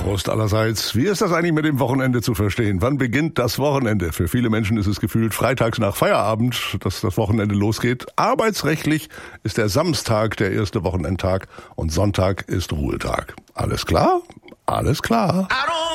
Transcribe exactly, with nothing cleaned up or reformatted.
Prost allerseits. Wie ist das eigentlich mit dem Wochenende zu verstehen? Wann beginnt das Wochenende? Für viele Menschen ist es gefühlt freitags nach Feierabend, dass das Wochenende losgeht. Arbeitsrechtlich ist der Samstag der erste Wochenendtag und Sonntag ist Ruhetag. Alles klar? Alles klar.